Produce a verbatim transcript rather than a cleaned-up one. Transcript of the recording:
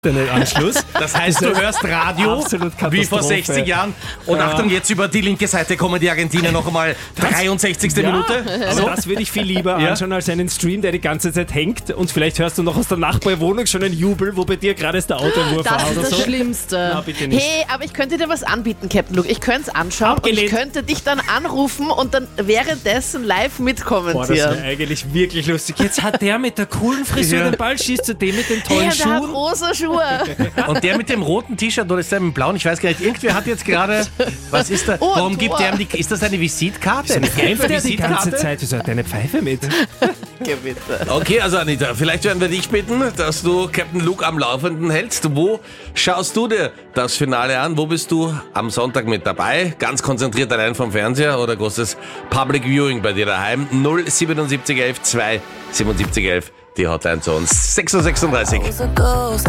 Anschluss. Das heißt, du hörst Radio Absolut Katastrophe. wie vor sechzig Jahren. Und Ja. Achtung, jetzt über die linke Seite kommen die Argentinier noch einmal. dreiundsechzigste Minute. Aber So. das würde ich viel lieber Ja. anschauen als einen Stream, der die ganze Zeit hängt und vielleicht hörst du noch aus der Nachbarwohnung schon einen Jubel, wo bei dir gerade ist der Autoentwurf Das war ist oder das so. Schlimmste. Na, bitte nicht. Hey, aber ich könnte dir was anbieten, Captain Luke. Ich könnte es anschauen Abgelehnt. und ich könnte dich dann anrufen und dann währenddessen live Boah, das wäre mitkommentieren. eigentlich wirklich lustig. Jetzt hat der mit der coolen Frisur Ja. den Ball, schießt zu dem mit den Hey, tollen und der hat Schuhen. rosa Schuhe. Und der mit dem roten T-Shirt oder ist der mit dem blauen? Ich weiß gar nicht. Irgendwer hat jetzt gerade. Was ist da? Oh, ein Warum gibt Tor. der ihm die. Ist das eine Visitkarte? Eine Pfeift der die ganze Visitkarte? Zeit? Wieso hat der eine Pfeife mit? Geh bitte. Okay, also Anita, vielleicht werden wir dich bitten, dass du Captain Luke am Laufenden hältst. Wo schaust du dir das Finale an? Wo bist du am Sonntag mit dabei? Ganz konzentriert allein vom Fernseher oder großes Public Viewing bei dir daheim? null siebenundsiebzig elf zwei siebenundsiebzig elf, die Hotline zu uns. sechs Uhr sechsunddreißig.